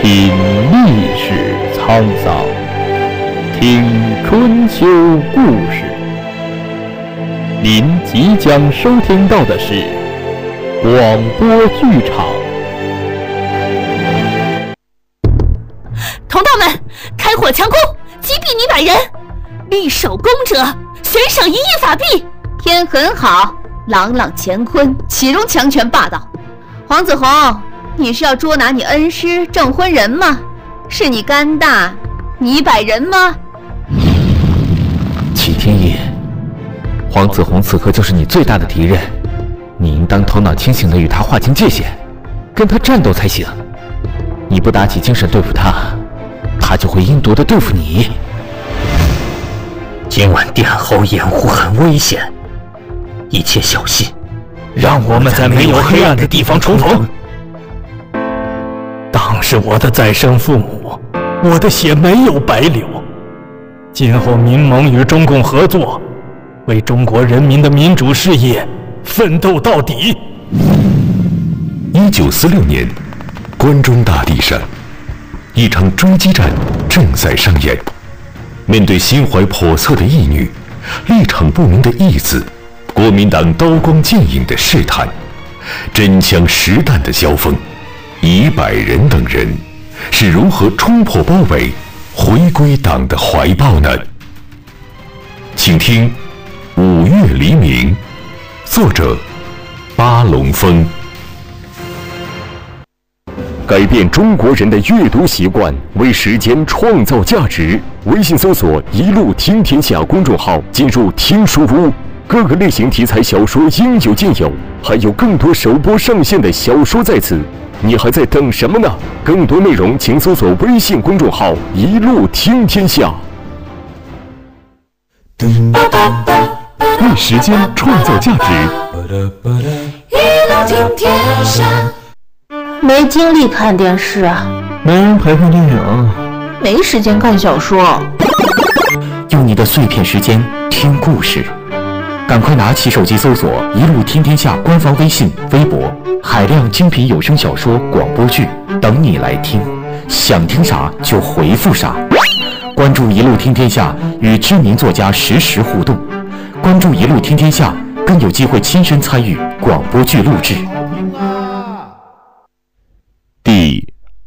品历史沧桑，听春秋故事。您即将收听到的是广播剧场。 同道们，开火强攻，击毙你100人，立首功者悬赏1亿法币。 天很好，朗朗乾坤，岂容强权霸道？黄子弘，你是要捉拿你恩师证婚人吗？是你肝大，你100人吗？ 启天意，黄子弘此刻就是你最大的敌人，你应当头脑清醒地与他划清界限，跟他战斗才行。你不打起精神对付他，他就会阴毒地对付你。 今晚殿后掩护很危险，一切小心， 让我们在没有黑暗的地方重逢。党是我的再生父母，我的血没有白流。今后民盟与中共合作，为中国人民的民主事业奋斗到底。 1946年，关中大地上，一场追击战正在上演。面对心怀叵测的义女，立场不明的义子，国民党刀光剑影的试探，真枪实弹的交锋，100人等人是如何冲破包围，回归党的怀抱呢？请听《5月黎明》，作者巴龙峰。改变中国人的阅读习惯，为时间创造价值。微信搜索“一路听天下”公众号，进入听书屋，各个类型题材小说应有尽有，还有更多首播上线的小说在此。你还在等什么呢？更多内容请搜索微信公众号“一路听天下”。为时间创造价值。 一路听天下。 没精力看电视啊， 没人陪看电影， 没时间看小说。 用你的碎片时间听故事，赶快拿起手机搜索“一路听天下”官方微信、微博，海量精品有声小说、广播剧等你来听，想听啥就回复啥。关注“一路听天下”，与知名作家实时互动。关注“一路听天下”，更有机会亲身参与广播剧录制。 第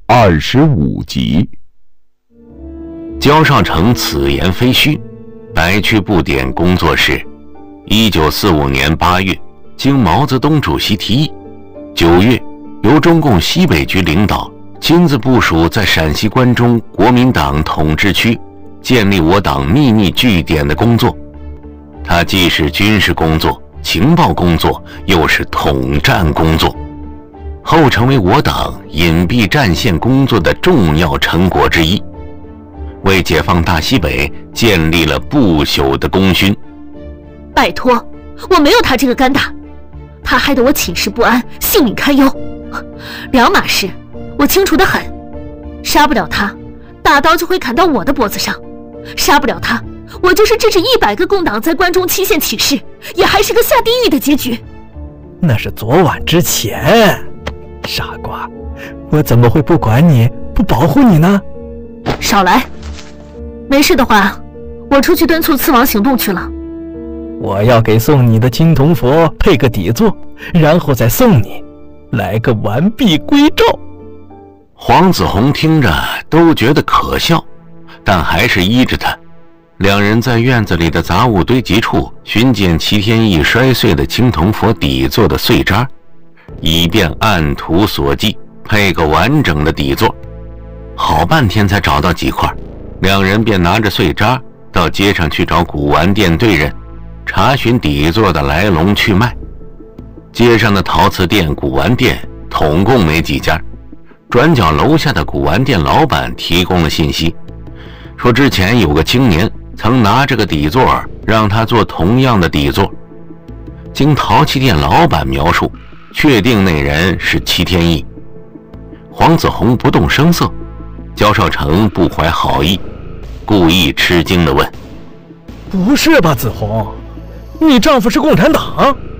25集。 焦少成此言非虚，白区布点工作室。1945年8月，经毛泽东主席提议，9月由中共西北局领导亲自部署在陕西关中国民党统治区建立我党秘密据点的工作。它既是军事工作、情报工作，又是统战工作，后成为我党隐蔽战线工作的重要成果之一，为解放大西北建立了不朽的功勋。 拜托，我没有他这个肝大，他害得我寝食不安，性命堪忧，两码事，我清楚得很。杀不了他，大刀就会砍到我的脖子上；杀不了他，我就是制止100个共党在关中期限起事，也还是个下地狱的结局。 那是昨晚之前。傻瓜，我怎么会不管你，不保护你呢？ 少来，没事的话，我出去敦促刺王行动去了。 我要给送你的青铜佛配个底座，然后再送你来个完璧归赵。 黄子弘听着都觉得可笑，但还是依着他。两人在院子里的杂物堆积处寻捡齐天意摔碎的青铜佛底座的碎渣，以便按图索骥配个完整的底座。好半天才找到几块，两人便拿着碎渣到街上去找古玩店对人，查询底座的来龙去脉。街上的陶瓷店、古玩店统共没几家，转角楼下的古玩店老板提供了信息，说之前有个青年曾拿这个底座让他做同样的底座。经陶器店老板描述，确定那人是齐天意。黄子弘不动声色，焦少成不怀好意，故意吃惊地问： 不是吧，子弘，你丈夫是共产党？